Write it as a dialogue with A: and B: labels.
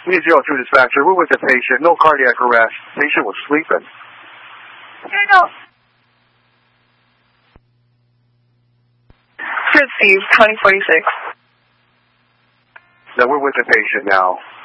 A: 3-0 to dispatcher. We're with the patient. No cardiac arrest. Patient was sleeping.
B: No. Good, Steve. County 46.
A: No, we're with the patient now.